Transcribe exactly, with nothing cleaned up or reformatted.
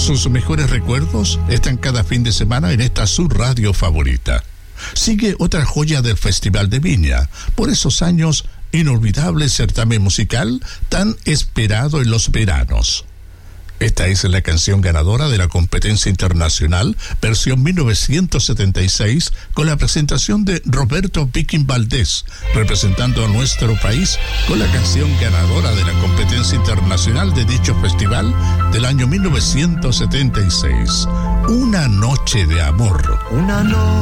Sus mejores recuerdos están cada fin de semana en esta su radio favorita. Sigue otra joya del Festival de Viña, por esos años, inolvidable certamen musical tan esperado en los veranos. Esta es la canción ganadora de la competencia internacional, versión mil novecientos setenta y seis, con la presentación de Roberto Viking Valdés, representando a nuestro país con la canción ganadora de la competencia internacional de dicho festival del año mil novecientos setenta y seis. Una noche de amor. Una noche